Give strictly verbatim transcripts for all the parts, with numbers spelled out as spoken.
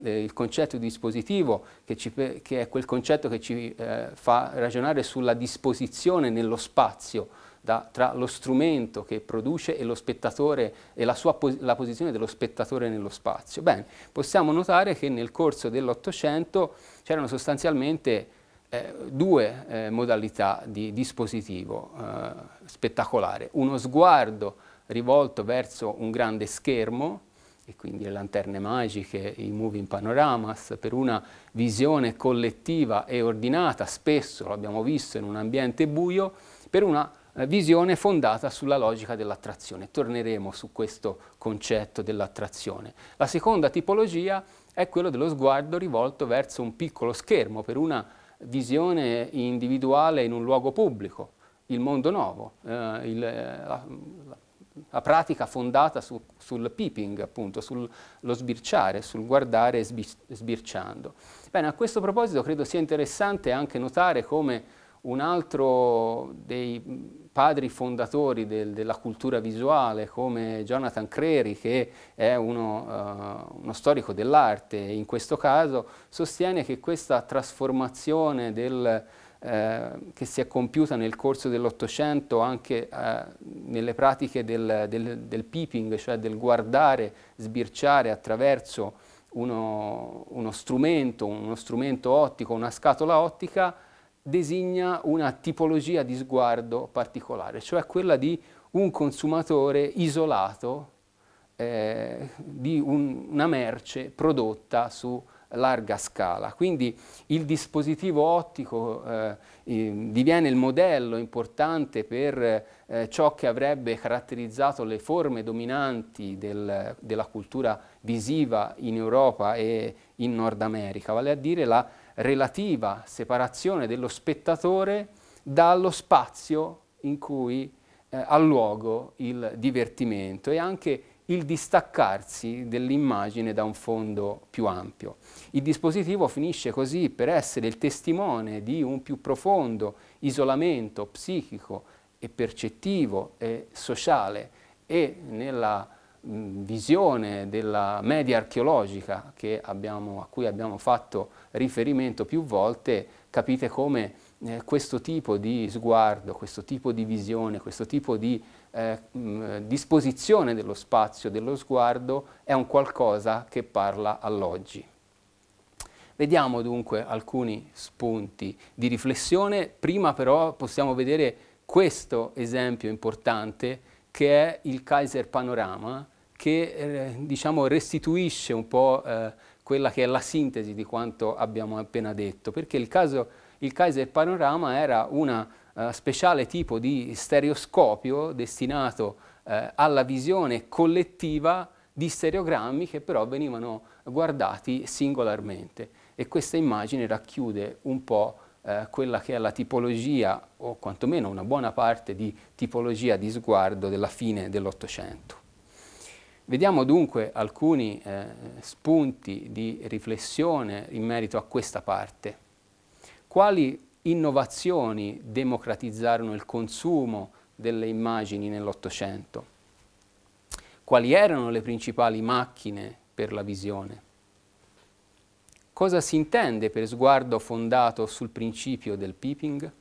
eh, il concetto di dispositivo, che, ci, che è quel concetto che ci eh, fa ragionare sulla disposizione nello spazio da, tra lo strumento che produce e lo spettatore e la, sua pos la posizione dello spettatore nello spazio. Bene, possiamo notare che nel corso dell'Ottocento c'erano sostanzialmente eh, due eh, modalità di dispositivo eh, spettacolare. Uno sguardo rivolto verso un grande schermo, e quindi le lanterne magiche, i moving panoramas, per una visione collettiva e ordinata, spesso lo abbiamo visto in un ambiente buio, per una eh, visione fondata sulla logica dell'attrazione. Torneremo su questo concetto dell'attrazione. La seconda tipologia è quello dello sguardo rivolto verso un piccolo schermo, per una visione individuale in un luogo pubblico, il mondo nuovo, eh, il, la, la pratica fondata su, sul peeping, appunto, sullo sbirciare, sul guardare sbirciando. Bene, a questo proposito credo sia interessante anche notare come un altro dei padri fondatori del, della cultura visuale, come Jonathan Crary, che è uno, uh, uno storico dell'arte in questo caso, sostiene che questa trasformazione del Eh, che si è compiuta nel corso dell'Ottocento anche eh, nelle pratiche del, del, del peeping, cioè del guardare, sbirciare attraverso uno, uno strumento, uno strumento ottico, una scatola ottica, designa una tipologia di sguardo particolare, cioè quella di un consumatore isolato eh, di un, una merce prodotta su larga scala. Quindi il dispositivo ottico eh, eh, diviene il modello importante per eh, ciò che avrebbe caratterizzato le forme dominanti del, della cultura visiva in Europa e in Nord America, vale a dire la relativa separazione dello spettatore dallo spazio in cui eh, ha luogo il divertimento e anche il distaccarsi dell'immagine da un fondo più ampio. Il dispositivo finisce così per essere il testimone di un più profondo isolamento psichico e percettivo e sociale, e nella mh, visione della media archeologica che abbiamo, a cui abbiamo fatto riferimento più volte, capite come eh, questo tipo di sguardo, questo tipo di visione, questo tipo di Eh, mh, disposizione dello spazio, dello sguardo, è un qualcosa che parla all'oggi. Vediamo dunque alcuni spunti di riflessione. Prima però possiamo vedere questo esempio importante, che è il Kaiser Panorama, che eh, diciamo restituisce un po' eh, quella che è la sintesi di quanto abbiamo appena detto, perché il, caso, il Kaiser Panorama era una Uh, speciale tipo di stereoscopio destinato uh, alla visione collettiva di stereogrammi che però venivano guardati singolarmente, e questa immagine racchiude un po' uh, quella che è la tipologia, o quantomeno una buona parte di tipologia di sguardo della fine dell'Ottocento. Vediamo dunque alcuni uh, spunti di riflessione in merito a questa parte. Quali innovazioni democratizzarono il consumo delle immagini nell'Ottocento? Quali erano le principali macchine per la visione? Cosa si intende per sguardo fondato sul principio del peeping?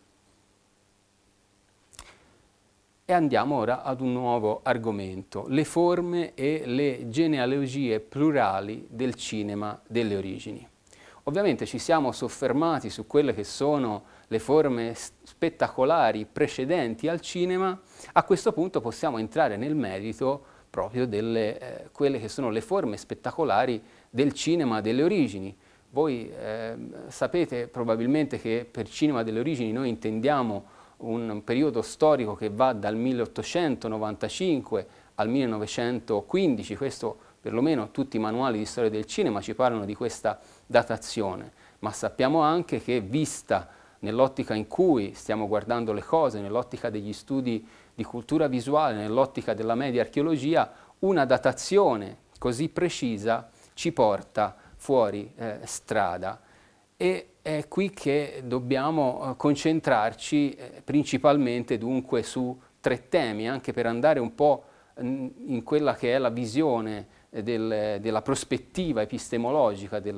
E andiamo ora ad un nuovo argomento, le forme e le genealogie plurali del cinema delle origini. Ovviamente ci siamo soffermati su quelle che sono le forme spettacolari precedenti al cinema. A questo punto possiamo entrare nel merito proprio delle eh, quelle che sono le forme spettacolari del cinema delle origini. Voi eh, sapete probabilmente che per cinema delle origini noi intendiamo un periodo storico che va dal milleottocentonovantacinque al millenovecentoquindici, questo perlomeno tutti i manuali di storia del cinema ci parlano di questa datazione, ma sappiamo anche che, vista nell'ottica in cui stiamo guardando le cose, nell'ottica degli studi di cultura visuale, nell'ottica della media archeologia, una datazione così precisa ci porta fuori eh, strada, e è qui che dobbiamo eh, concentrarci eh, principalmente dunque su tre temi, anche per andare un po' in quella che è la visione del, della prospettiva epistemologica del,